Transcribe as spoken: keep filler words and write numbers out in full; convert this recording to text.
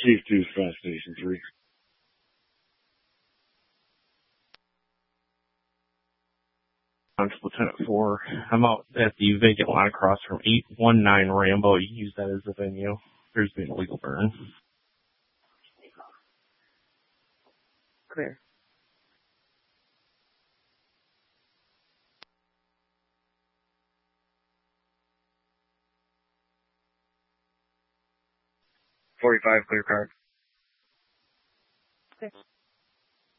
Chief two, Fast Station three. Lieutenant four. I'm out at the vacant lot across from eight one nine Rambo. You can use that as a venue. There's been a legal burn. Clear. forty-five, clear card. Okay.